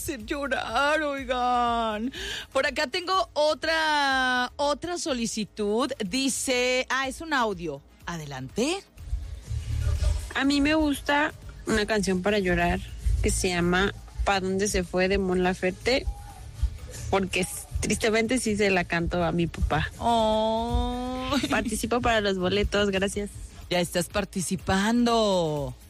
hacer llorar, oigan. Por acá tengo otra solicitud. Dice, es un audio. Adelante. A mí me gusta una canción para llorar que se llama ¿Pa' dónde se fue? De Mon Laferte, porque tristemente sí se la canto a mi papá. Oh. Participo para los boletos, gracias. Ya estás participando.